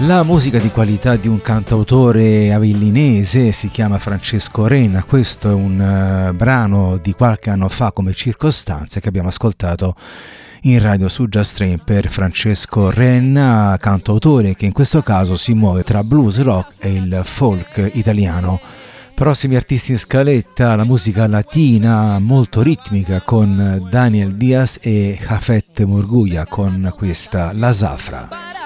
La musica di qualità di un cantautore avellinese, si chiama Francesco Renna. Questo è un brano di qualche anno fa come Circostanze che abbiamo ascoltato in radio su Just Train per Francesco Renna, cantautore che in questo caso si muove tra blues, rock e il folk italiano. Prossimi artisti in scaletta, la musica latina molto ritmica con Daniel Diaz e Jafet Murguia con questa La Zafra.